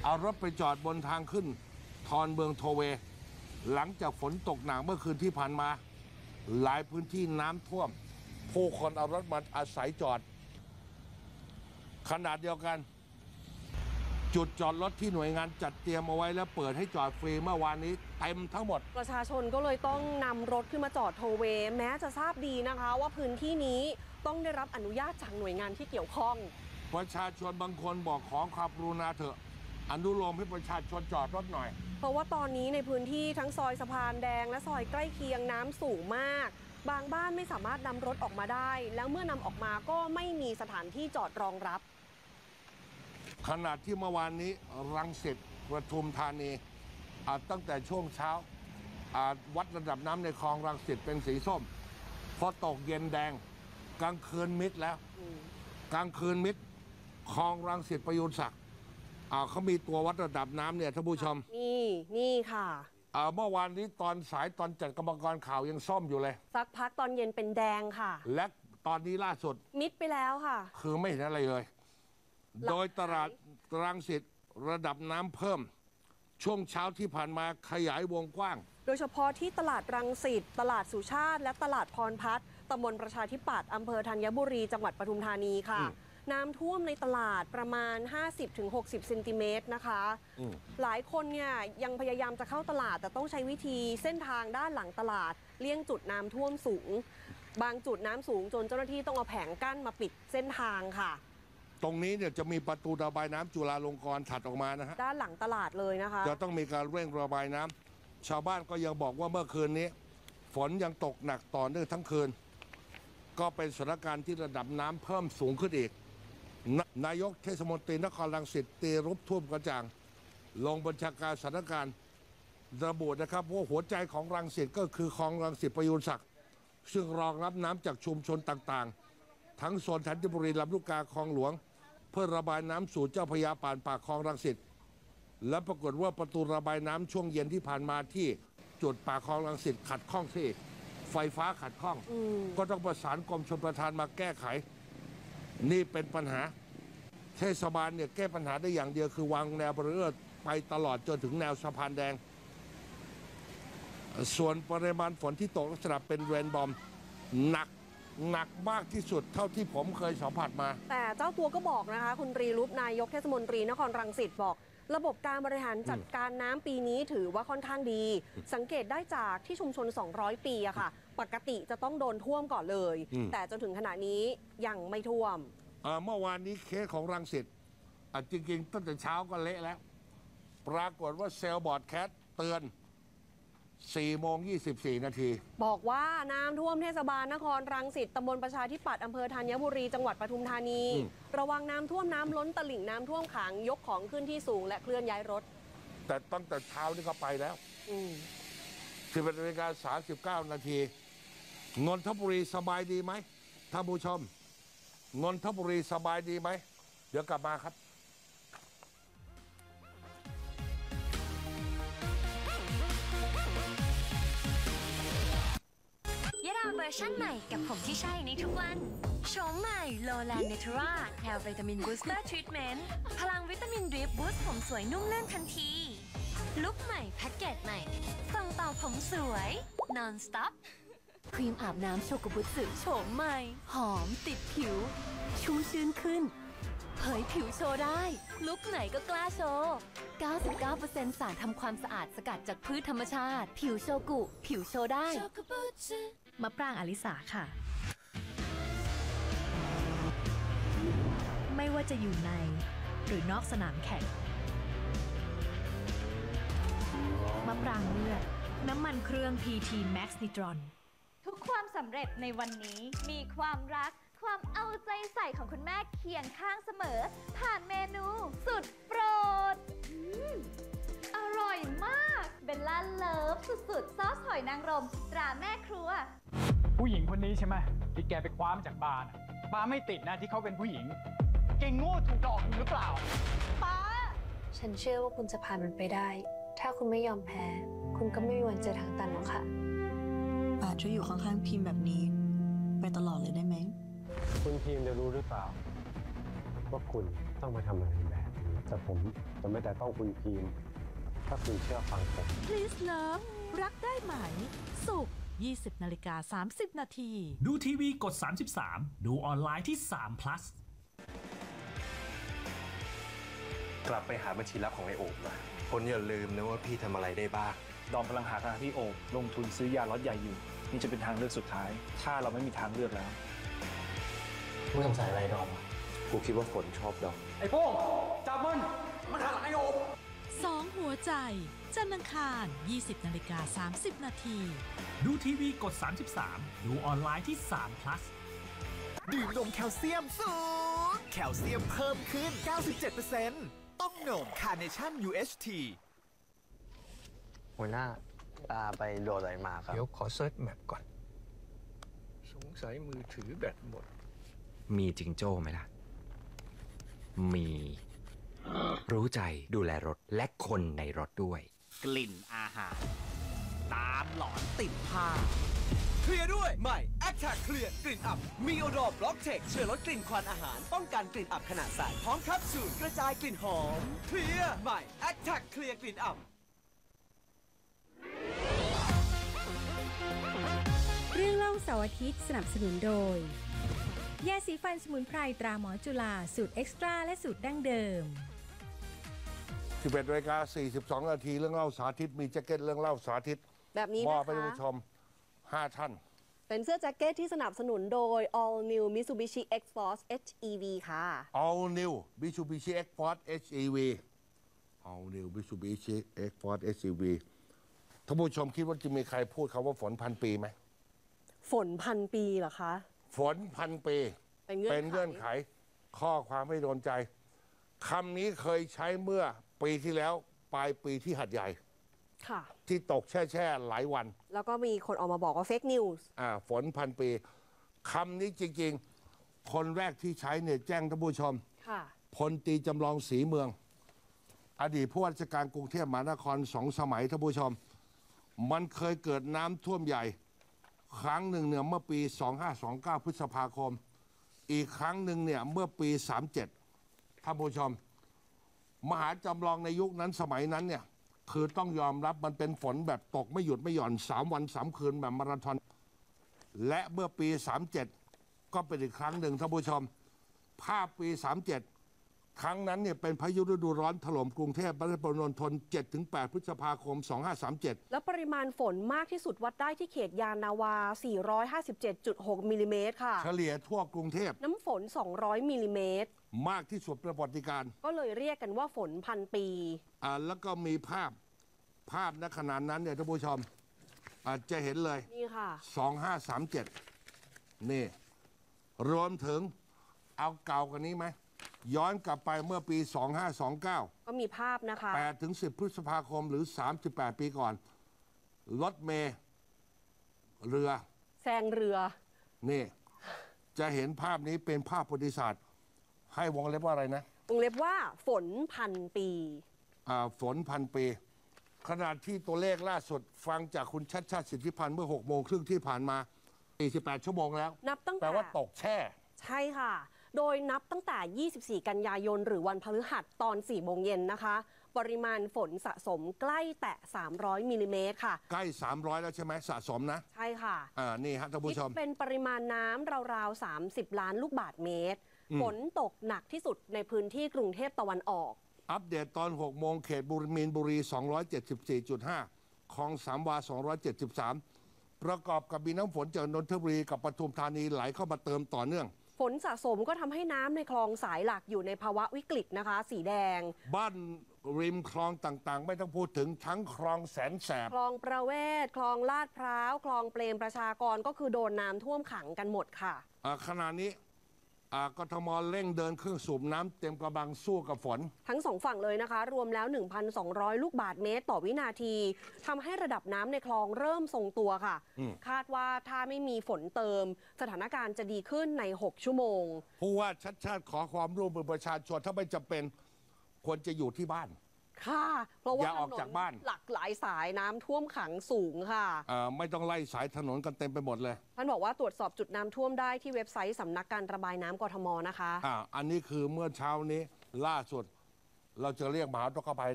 เอารถไปจอดบนทางขึ้นทอนเมืองโทเวหลังจากฝนตกหนักเมื่อคืนที่ผ่านมาหลายพื้นที่น้ำท่วมผู้คนเอารถมาอาศัยจอดขนาดเดียวกันจุดจอดรถที่หน่วยงานจัดเตรียมเอาไว้แล้วเปิดให้จอดฟรีเมื่อวานนี้เต็มทั้งหมดประชาชนก็เลยต้องนำรถขึ้นมาจอดโทเวย์แม้จะทราบดีนะคะว่าพื้นที่นี้ต้องได้รับอนุญาตจากหน่วยงานที่เกี่ยวข้องประชาชนบางคนบอกขอความกรุณาเถอะอนุโลมให้ประชาชนจอดรถหน่อยเพราะว่าตอนนี้ในพื้นที่ทั้งซอยสะพานแดงและซอยใกล้เคียงน้ำสูงมากบางบ้านไม่สามารถนำรถออกมาได้แล้วเมื่อนำออกมาก็ไม่มีสถานที่จอดรองรับขณะที่เมื่อวานนี้รังสิตปทุมธานีตั้งแต่ช่วงเช้าวัดระดับน้ำในคลองรังสิตเป็นสีส้มพอตกเย็นแดงกลางคืนมิดแล้วกลางคืนมิดคลองรังสิตประยุนศักดิ์เขามีตัววัดระดับน้ำเนี่ยท่านผู้ชมนี่ค่ะเมื่อวานนี้ตอนสายตอนจัดกรรมการข่าวยังซ่อมอยู่เลยสักพักตอนเย็นเป็นแดงค่ะและตอนนี้ล่าสุดมิดไปแล้วค่ะคือไม่เห็นอะไรเลยโดยตลาดรังสิตระดับน้ำเพิ่มช่วงเช้าที่ผ่านมาขยายวงกว้างโดยเฉพาะที่ตลาดรังสิตตลาดสุชาติและตลาดพรพัฒน์ตำบลประชาธิปัตย์อำเภอธัญบุรีจังหวัดปทุมธานีค่ะน้ำท่วมในตลาดประมาณ 50-60 เซนติเมตรนะคะหลายคนเนี่ยยังพยายามจะเข้าตลาดแต่ต้องใช้วิธีเส้นทางด้านหลังตลาดเลี่ยงจุดน้ำท่วมสูงบางจุดน้ำสูงจนเจ้าหน้าที่ต้องเอาแผงกั้นมาปิดเส้นทางค่ะตรงนี้เนี่ยจะมีประตูระบายน้ำจุฬาลงกรณ์ถัดออกมานะฮะด้านหลังตลาดเลยนะคะจะต้องมีการเร่งระบายน้ำชาวบ้านก็ยังบอกว่าเมื่อคืนนี้ฝนยังตกหนักต่อเนื่องทั้งคืนก็เป็นสถานการณ์ที่ระดับน้ำเพิ่มสูงขึ้นอีกนายกเทศมนตรีนครรังสิตตีรุปท่วมกระจ่างลงบัญชาการสถานการณ์ระบุนะครับว่าหัวใจของรังสิตก็คือคลองรังสิตประยูรศักดิ์ซึ่งรองรับน้ำจากชุมชนต่างๆทั้งโซนธัญบุรีลำลูกกาคลองหลวงเพื่อระบายน้ำสู่เจ้าพระยาผ่านปากคลองรังสิตและปรากฏว่าประตูระบายน้ำช่วงเย็นที่ผ่านมาที่จุดปากคลองรังสิตขัดข้องที่ไฟฟ้าขัดข้องก็ต้องประสานกรมชลประทานมาแก้ไขนี่เป็นปัญหาเทศบาลเนี่ยแก้ปัญหาได้อย่างเดียวคือวางแนวบารีเออร์ไปตลอดจนถึงแนวสะพานแดงส่วนปริมาณฝนที่ตกลักษณะเป็นเรนบอมหนักมากที่สุดเท่าที่ผมเคยสัมผัสมาแต่เจ้าตัวก็บอกนะคะคุณตรีรุปนายกเทศมนตรีนครรังสิตบอกระบบการบริหารจัดการน้ำปีนี้ถือว่าค่อนข้างดีสังเกตได้จากที่ชุมชน200ปีอะค่ะปกติจะต้องโดนท่วมก่อนเลยแต่จนถึงขณะนี้ยังไม่ท่วมเมื่อวานนี้เคสของรังสิตจริงๆตั้งแต่เช้าก็เละแล้วปรากฏว่าเซลล์บอร์ดแคสเตือน4:24 นาทีบอกว่าน้ำท่วมเทศบาลนครรังสิตตำบลประชาธิปัตย์อำเภอธัญบุรีจังหวัดปทุมธานีระวังน้ำท่วมน้ำล้นตลิ่งน้ำท่วมขังยกของขึ้นที่สูงและเคลื่อนย้ายรถแต่ตั้งแต่เช้านี่ก็ไปแล้ว11:39 นาทีนนทบุรีสบายดีไหมท่านผู้ชมนนทบุรีสบายดีไหมเดี๋ยวกลับมาครับยะดาเวอร์ชั่นใหม่กับผมที่ใช่ในทุกวันโฉมใหม่โลแลนเนเทราแฮร์วิตามินบูสเตอร์ทรีทเมนต์พลังวิตามินดริปบูสต์ผมสวยนุ่มลื่นทันทีลุคใหม่แพ็กเกจใหม่ส่งต่อผมสวย non stop ครีมอาบน้ำโชกุบุสึโฉมใหม่หอมติดผิวชุ่มชื้นขึ้นเผยผิวโชว์ได้ลุคไหนก็กล้าโชว์ 99% สารทำความสะอาดสกัดจากพืชธรรมชาติผิวโชกุผิวโชว์ได้มะปรางอลิสาค่ะไม่ว่าจะอยู่ในหรือนอกสนามแข่งมะปรางเลือดน้ำมันเครื่อง PT Max Nitron ทุกความสำเร็จในวันนี้มีความรักความเอาใจใส่ของคุณแม่เคียงข้างเสมอผ่านเมนูสุดโปรดอร่อยมากเบลล่าเลิฟสุดๆซอสหอยนางรมตราแม่ครัวผู้หญิงคนนี้ใช่ไหมที่แกไปคว้ามาจากบาร์บาร์ไม่ติดนะที่เขาเป็นผู้หญิงเก่งโง่ถูกหลอกหรือเปล่าป้าฉันเชื่อว่าคุณจะผ่านมันไปได้ถ้าคุณไม่ยอมแพ้คุณก็ไม่มีวันเจอทางตันหรอกค่ะป่าช่วยอยู่ข้างๆพิมพ์แบบนี้ไปตลอดเลยได้ไหมคุณพิมพ์จะรู้หรือเปล่าว่าคุณต้องมาทำอะไรแบบนี้แต่ผมจะไม่แต่ต้องคุณพีมถ้าคุณเชื่อฟังผม Please Love รักได้ไหมศุกร์ 20:30 นาทีดูทีวีกด 33 ดูออนไลน์ที่3 plus กลับไปหาบัญชีลับของไอโอบมาคนอย่าลืมนะว่าพี่ทำอะไรได้บ้างดอมกำลังหาทางที่โอบลงทุนซื้อยาล็อตใหญ่อยู่ นี่จะเป็นทางเลือกสุดท้าย ถ้าเราไม่มีทางเลือกแล้วมึงสงสัยอะไรดอมกูคิดว่าฝนชอบดอมไอ้โป้งจับมันหักหลังไอ้โอบ 2 หัวใจ จันทร์อังคาร 20:30 นาทีดูทีวีกด 33 ดูออนไลน์ที่3 plus ดื่มนมแคลเซียมสูงแคลเซียมเพิ่มขึ้น 97%ต้องนมคาร์เนชั่น UHT หัวหน้าตาไปโดนอะไรมาครับเดี๋ยวขอเซิร์ชแมปก่อน สงสัยมือถือแบตหมดมีจิงโจ้ไหมล่ะ มี รู้ใจดูแลรถและคนในรถด้วยกลิ่นอาหาร ตามหลอนติดผ้าเคลียร์ด้วย ใหม่ Attack เคลียร์กลิ่นอับ มีโอดอร์บล็อกเทคช่วยลดกลิ่นควันอาหาร ป้องกันกลิ่นอับขณะใส่พร้อมแคปซูลกระจายกลิ่นหอมเคลียร์ใหม่ Attack เคลียร์กลิ่นอับเรื่องเล่าเสาร์อาทิตย์สนับสนุนโดยยาสีฟันสมุนไพรตราหมอจุฬาสูตรเอ็กซ์ตร้าและสูตรดั้งเดิม 11:42 นาทีเรื่องเล่าสาธิตมีแจ็คเก็ตเรื่องเล่าสาธิตแบบนี้มนะอบไปท่านคะผู้ชม 5 ท่านเป็นเสื้อแจ็คเก็ตที่สนับสนุนโดย All New Mitsubishi X-Force HEV ค่ะ All New Mitsubishi X-Force HEV All New Mitsubishi X-Force HEV ท่านผู้ชมคิดว่าจะมีใครพูดคำว่าฝนพันปีไหมฝนพันปีเหรอคะฝนพันปีเป็นเงื่อนไขข้อความไม่โดนใจคำนี้เคยใช้เมื่อปีที่แล้วปลายปีที่หัดใหญ่ค่ะที่ตกแช่หลายวันแล้วก็มีคนออกมาบอกว่าเฟกนิวส์ฝนพันปีคำนี้จริงๆ คนแรกที่ใช้เนี่ยแจ้งท่านผู้ชมค่ะพลตรีจำลองศรีเมือง อดีตผู้ว่าราชการกรุงเทพมหานคร2 สมัยท่านผู้ชม มันเคยเกิดน้ำท่วมใหญ่ ครั้งหนึ่งเนี่ยเมื่อปี 2529 พฤษภาคม อีกครั้งหนึ่งเนี่ยเมื่อปี 37ท่านผู้ชม มหาจำลองในยุคนั้นสมัยนั้นเนี่ยคือต้องยอมรับมันเป็นฝนแบบตกไม่หยุดไม่หย่อน3 วัน 3 คืนแบบมาราธอนและเมื่อปี 37 ก็เป็นอีกครั้งหนึ่งท่านผู้ชม ภาพปี 37 ครั้งนั้นเนี่ยเป็นพายุฤดูร้อนถล่มกรุงเทพและปริมณฑล 7-8 พฤษภาคม 2537 แล้วปริมาณฝนมากที่สุดวัดได้ที่เขตยานนาวา 457.6 มิลลิเมตรค่ะเฉลี่ยทั่วกรุงเทพน้ำฝน 200 มิลลิเมตรมากที่สุดประวัติการณ์ก็เลยเรียกกันว่าฝนพันปีแล้วก็มีภาพณขณะนั้นเนี่ยท่านผู้ชมจะเห็นเลยนี่ค่ะ 2537 นี่ รวมถึงเอาเก่ากันนี้ไหม ย้อนกลับไปเมื่อปี 2529 ก็มีภาพนะคะ 8-10 พฤษภาคมหรือ 38 ปีก่อน รถเมล์เรือแซงเรือนี่ จะเห็นภาพนี้เป็นภาพประวัติศาสตร์ ให้วงเล็บว่าอะไรนะวงเล็บว่าฝนพันปีฝนพันปี ขณะที่ตัวเลขล่าสุดฟังจากคุณชัดชาติสิทธิพันธ์เมื่อ 6 โมงครึ่งที่ผ่านมา 48 ชั่วโมงแล้วนับตั้งแต่แปลว่าตกแช่ใช่ค่ะ โดยนับตั้งแต่ 24 กันยายนหรือวันพฤหัสตอน 4 โมงเย็นนะคะ ปริมาณฝนสะสมใกล้แตะ 300 มิลลิเมตรค่ะใกล้ 300 แล้วใช่ไหมสะสมนะใช่ค่ะนี่ฮะท่านผู้ชมคิดเป็นปริมาณน้ำราวๆ 30 ล้านลูกบาศก์เมตร ฝนตกหนักที่สุดในพื้นที่กรุงเทพตะวันออกอัปเดตตอน 6 โมงเขตมีนบุรี 274.5 คลองสามวา 273 ประกอบกับมีน้ำฝนจากนนทบุรีกับปทุมธานีไหลเข้ามาเติมต่อเนื่องฝนสะสมก็ทำให้น้ำในคลองสายหลักอยู่ในภาวะวิกฤตนะคะ สีแดงบ้านริมคลองต่างๆ ไม่ต้องพูดถึงทั้งคลองแสนแสบคลองประเวศ คลองลาดพร้าว คลองเปรมประชากรก็คือโดนน้ำท่วมขังกันหมดค่ะขณะนี้กทมเร่งเดินเครื่องสูบน้ำเต็มกำลังสู้กับฝนทั้งสองฝั่งเลยนะคะ รวมแล้ว 1,200 ลูกบาศก์เมตรต่อวินาทีทำให้ระดับน้ำในคลองเริ่มทรงตัวค่ะ คาดว่าถ้าไม่มีฝนเติม สถานการณ์จะดีขึ้นใน 6 ชั่วโมงผู้ว่าชัดชาติขอความร่วมมือประชาชนถ้าไม่จำเป็นควรจะอยู่ที่บ้านค่ะ เพราะว่าอย่าออกจากบ้านหลากหลายสายน้ำท่วมขังสูงค่ะไม่ต้องไล่สายถนนกันเต็มไปหมดเลยท่านบอกว่าตรวจสอบจุดน้ำท่วมได้ที่เว็บไซต์สำนักการระบายน้ำกทมนะคะอันนี้คือเมื่อเช้านี้ล่าสุดเราจะเรียกมหาอุทกภัย